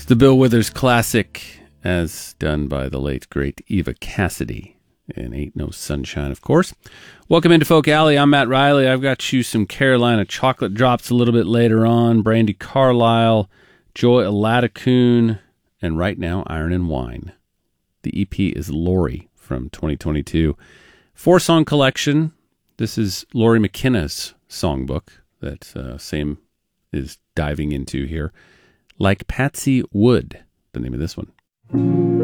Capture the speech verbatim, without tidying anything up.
It's the Bill Withers classic, as done by the late, great Eva Cassidy. And Ain't No Sunshine, of course. Welcome into Folk Alley. I'm Matt Riley. I've got you some Carolina Chocolate Drops a little bit later on, Brandi Carlile, Joy Aladicoon, and right now, Iron and Wine. The E P is Lori from twenty twenty-two. Four-song collection. This is Lori McKenna's songbook that uh, Sam is diving into here. Like Patsy Wood, the name of this one.